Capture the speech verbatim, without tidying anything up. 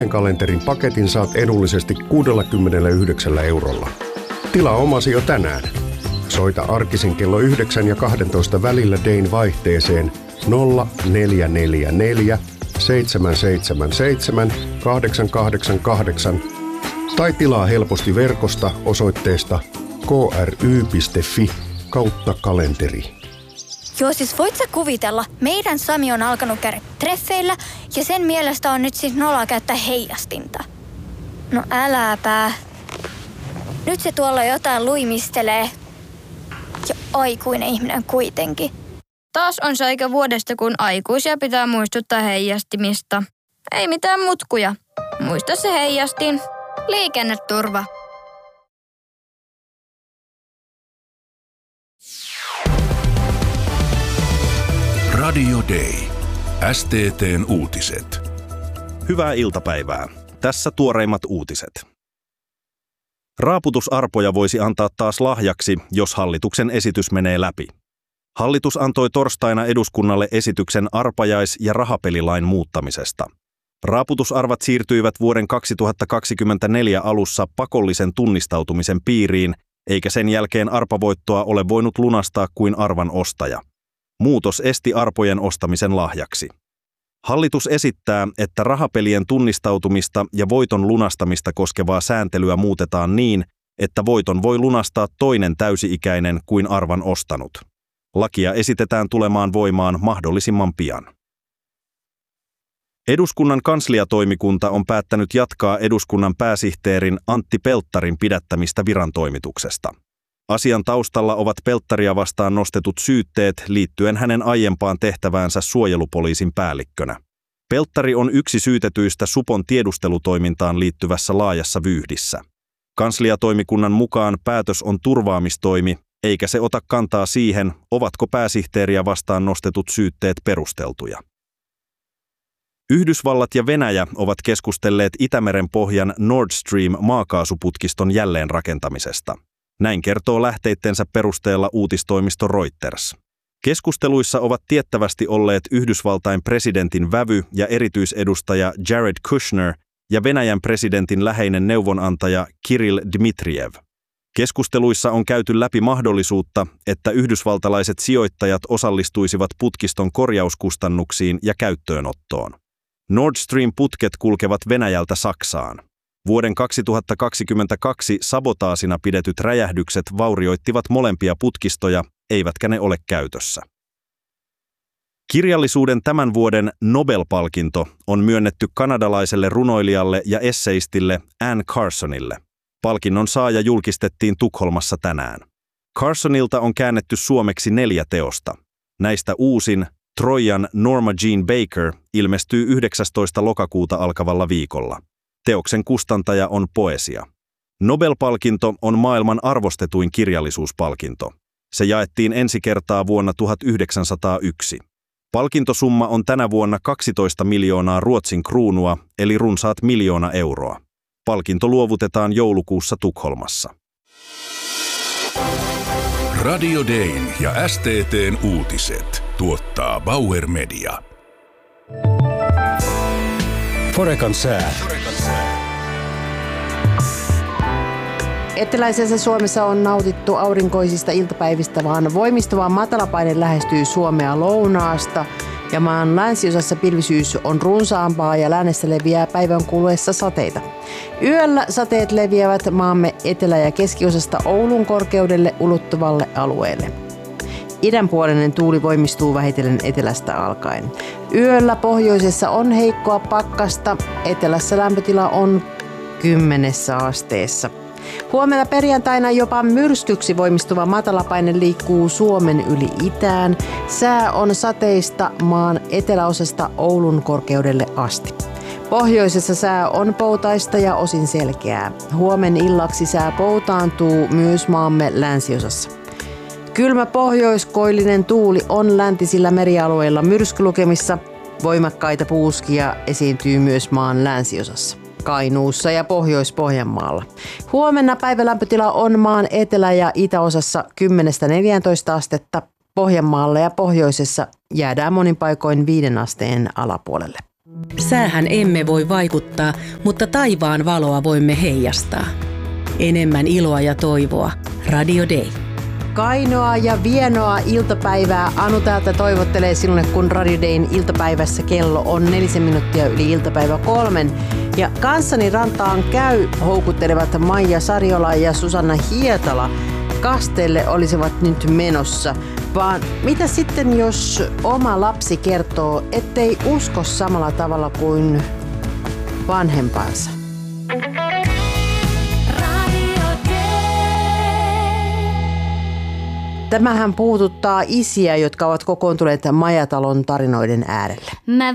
kalenterin paketin saat edullisesti kuusikymmentäyhdeksän eurolla. Tilaa omasi jo tänään. Soita arkisin kello yhdeksän ja kahdentoista välillä Dayn vaihteeseen nolla neljä neljä neljä seitsemän seitsemän seitsemän kahdeksan kahdeksan kahdeksan tai tilaa helposti verkosta osoitteesta kry piste fi kautta kalenteri. Joo, siis voit sä kuvitella, meidän Sami on alkanut käydä treffeillä ja sen mielestä on nyt siis nolla käyttää heijastinta. No äläpä. Nyt se tuolla jotain luimistelee. Ja aikuinen ihminen kuitenkin. Taas on se aika vuodesta, kun aikuisia pitää muistuttaa heijastimista. Ei mitään mutkuja. Muista se heijastin. Liikenneturva. Radio Day. S T T:n uutiset. Hyvää iltapäivää. Tässä tuoreimmat uutiset. Raaputusarpoja voisi antaa taas lahjaksi, jos hallituksen esitys menee läpi. Hallitus antoi torstaina eduskunnalle esityksen arpajais- ja rahapelilain muuttamisesta. Raaputusarvat siirtyivät vuoden kaksituhattakaksikymmentäneljä alussa pakollisen tunnistautumisen piiriin, eikä sen jälkeen arpavoittoa ole voinut lunastaa kuin arvan ostaja. Muutos esti arpojen ostamisen lahjaksi. Hallitus esittää, että rahapelien tunnistautumista ja voiton lunastamista koskevaa sääntelyä muutetaan niin, että voiton voi lunastaa toinen täysi-ikäinen kuin arvan ostanut. Lakia esitetään tulemaan voimaan mahdollisimman pian. Eduskunnan kansliatoimikunta on päättänyt jatkaa eduskunnan pääsihteerin Antti Pelttarin pidättämistä virantoimituksesta. Asian taustalla ovat Pelttaria vastaan nostetut syytteet liittyen hänen aiempaan tehtäväänsä suojelupoliisin päällikkönä. Pelttari on yksi syytetyistä Supon tiedustelutoimintaan liittyvässä laajassa vyyhdissä. Kansliatoimikunnan mukaan päätös on turvaamistoimi, eikä se ota kantaa siihen, ovatko pääsihteeriä vastaan nostetut syytteet perusteltuja. Yhdysvallat ja Venäjä ovat keskustelleet Itämeren pohjan Nord Stream maakaasuputkiston jälleenrakentamisesta. Näin kertoo lähteittensä perusteella uutistoimisto Reuters. Keskusteluissa ovat tiettävästi olleet Yhdysvaltain presidentin vävy ja erityisedustaja Jared Kushner ja Venäjän presidentin läheinen neuvonantaja Kirill Dmitrijev. Keskusteluissa on käyty läpi mahdollisuutta, että yhdysvaltalaiset sijoittajat osallistuisivat putkiston korjauskustannuksiin ja käyttöönottoon. Nord Stream-putket kulkevat Venäjältä Saksaan. Vuoden kaksituhattakaksikymmentäkaksi sabotaasina pidetyt räjähdykset vaurioittivat molempia putkistoja, eivätkä ne ole käytössä. Kirjallisuuden tämän vuoden Nobel-palkinto on myönnetty kanadalaiselle runoilijalle ja esseistille Anne Carsonille. Palkinnon saaja julkistettiin Tukholmassa tänään. Carsonilta on käännetty suomeksi neljä teosta. Näistä uusin, Trojan Norma Jean Baker, ilmestyy yhdeksästoista lokakuuta alkavalla viikolla. Teoksen kustantaja on Poesia. Nobel-palkinto on maailman arvostetuin kirjallisuuspalkinto. Se jaettiin ensi kertaa vuonna tuhatyhdeksänsataayksi. Palkintosumma on tänä vuonna kaksitoista miljoonaa Ruotsin kruunua, eli runsaat miljoona euroa. Palkinto luovutetaan joulukuussa Tukholmassa. Radio Dayn ja S T T:n uutiset tuottaa Bauer Media. Forekan sää. Eteläisessä Suomessa on nautittu aurinkoisista iltapäivistä, vaan voimistuva matalapaine lähestyy Suomea lounaasta ja maan länsiosassa pilvisyys on runsaampaa ja lännestä leviää päivän kuluessa sateita. Yöllä sateet leviävät maamme etelä- ja keskiosasta Oulun korkeudelle ulottuvalle alueelle. Idänpuolinen tuuli voimistuu vähitellen etelästä alkaen. Yöllä pohjoisessa on heikkoa pakkasta, etelässä lämpötila on kymmenessä asteessa. Huomenna perjantaina jopa myrskyksi voimistuva matalapaine liikkuu Suomen yli itään. Sää on sateista maan eteläosasta Oulun korkeudelle asti. Pohjoisessa sää on poutaista ja osin selkeää. Huomen illaksi sää poutaantuu myös maamme länsiosassa. Kylmä pohjoiskoillinen tuuli on läntisillä merialueilla myrskylukemissa. Voimakkaita puuskia esiintyy myös maan länsiosassa, Kainuussa ja Pohjois-Pohjanmaalla. Huomenna päivälämpötila on maan etelä- ja itäosassa kymmenestä neljääntoista astetta. Pohjanmaalla ja pohjoisessa jäädään monin paikoin viiden asteen alapuolelle. Säähän emme voi vaikuttaa, mutta taivaan valoa voimme heijastaa. Enemmän iloa ja toivoa. Radio Day. Kainoa ja vienoa iltapäivää. Anu täältä toivottelee sinulle, kun Radio Dayn iltapäivässä kello on nelisen minuuttia yli iltapäivä kolmen. Ja kanssani rantaan käy houkuttelevat Maija Sariola ja Susanna Hietala. Kasteelle olisivat nyt menossa. Vaan mitä sitten, jos oma lapsi kertoo, ettei usko samalla tavalla kuin vanhempansa? Tämähän puhututtaa isiä, jotka ovat kokoontuneet Majatalon tarinoiden äärelle. Mä